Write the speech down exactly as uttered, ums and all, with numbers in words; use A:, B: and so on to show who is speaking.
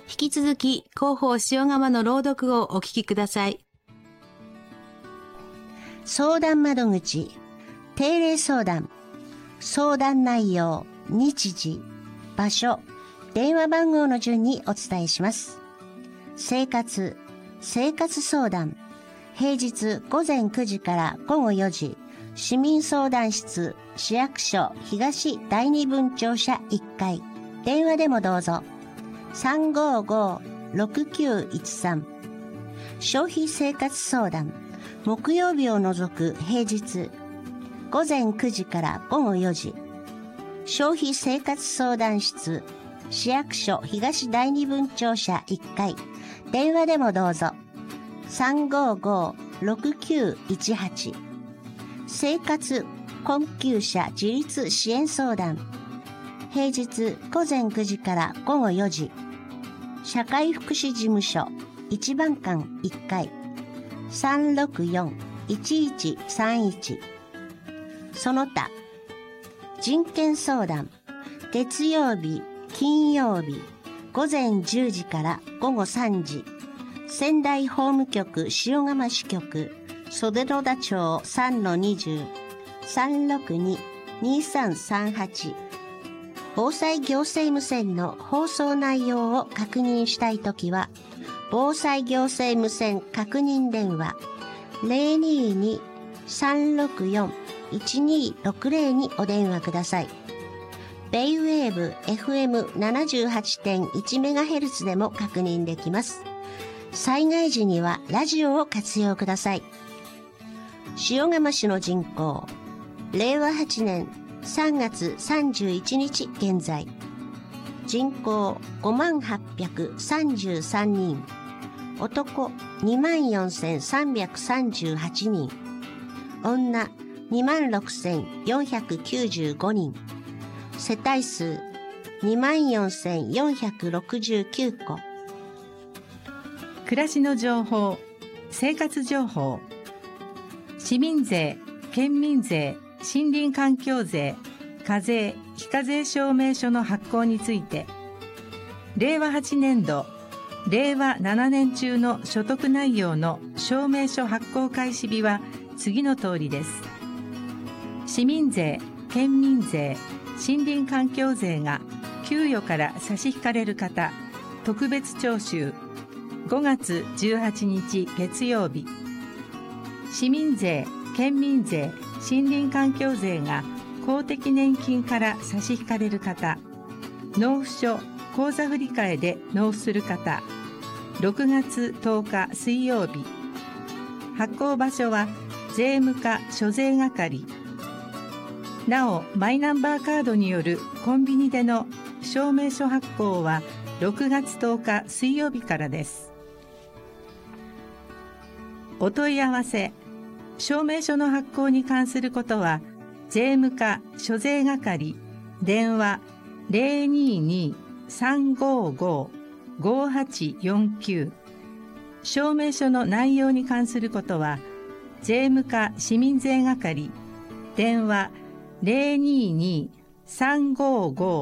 A: 引き続き広報塩釜の朗読をお聞きください。
B: 相談窓口、定例相談、相談内容、日時、場所、電話番号の順にお伝えします。生活、生活相談、平日午前くじから午後よじ、市民相談室、市役所東第二分庁舎いっかい、電話でもどうぞ。さんごーごーろくきゅういちさん。消費生活相談、木曜日を除く平日午前くじから午後よじ、消費生活相談室、市役所東第二分庁舎いっかい、電話でもどうぞ。さんごーごーろくきゅういちはち。生活困窮者自立支援相談、平日午前くじから午後よじ、社会福祉事務所一番館いっかい、さんろくよんいちいちさんいち。その他人権相談、月曜日金曜日午前じゅうじから午後さんじ、仙台法務局塩釜支局袖野田町 さんのにじゅう さんろくに にさんさんはち。防災行政無線の放送内容を確認したいときは、防災行政無線確認電話 ゼロにーに さんろくよん いちにーろくゼロ にお電話ください。ベイウェーブ エフエムななじゅうはちてんいちメガヘルツ でも確認できます。災害時にはラジオを活用ください。塩釜市の人口、れいわはちねんさんがつさんじゅういちにち現在、人口ごまんはっぴゃくさんじゅうさんにん、男にまんよんせんさんびゃくさんじゅうはちにん、女にまんろくせんよんひゃくきゅうじゅうごにん、世帯数にまんよんせんよんひゃくろくじゅうきゅうこ。
C: 暮らしの情報、生活情報、市民税、県民税、森林環境税、課税、非課税証明書の発行について、れいわはちねんど、れいわななねん中の所得内容の証明書発行開始日は次の通りです。市民税、県民税、森林環境税が給与から差し引かれる方、特別徴収、ごがつじゅうはちにち月曜日。市民税、県民税、森林環境税が公的年金から差し引かれる方、納付書、口座振替で納付する方、ろくがつとおか水曜日。発行場所は税務課諸税係。なお、マイナンバーカードによるコンビニでの証明書発行はろくがつとおか水曜日からです。お問い合わせ、証明書の発行に関することは、税務課諸税係、電話 ゼロにーに さんごーごー ごーはちよんきゅう。証明書の内容に関することは、税務課市民税係、電話 ゼロにーに さんごーごー